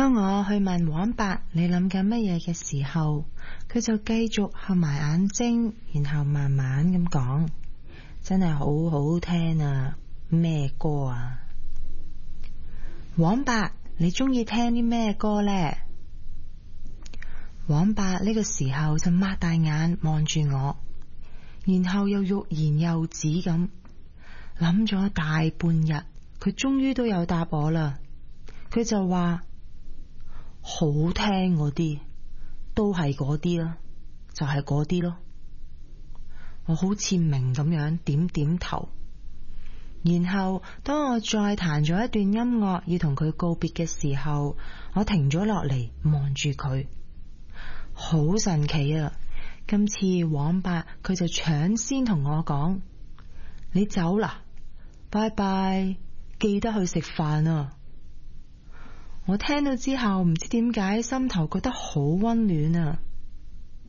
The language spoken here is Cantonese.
當我去問黃伯你諗緊乜嘢嘅時候，佢就繼續合埋眼睛，然後慢慢咁講，真係好好聽啊！咩歌啊？黃伯，你中意聽啲咩歌呢？黃伯呢個時候就擘大眼望住我，然後又欲言又止咁諗咗大半日，佢終於都有答我啦。佢就話好聽嗰啲都係嗰啲啦，就係嗰啲咯。我好似明咁樣點點頭，然後當我再彈咗一段音樂要同佢告別嘅時候，我停咗落嚟望住佢。好神奇啊！今次黃伯佢就搶先同我講：你走啦，拜拜，記得去食飯啊！我聽到之後唔知點解心頭覺得好溫暖啊！